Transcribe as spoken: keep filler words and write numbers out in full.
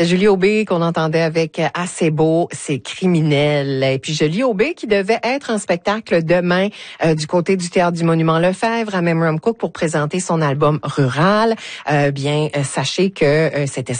C'est Julie Aubé qu'on entendait avec Assez beau, c'est criminel. Et puis Julie Aubé qui devait être en spectacle demain euh, du côté du Théâtre du Monument Lefebvre à Memramcook pour présenter son album Rural. Euh, bien, euh, sachez que euh, c'était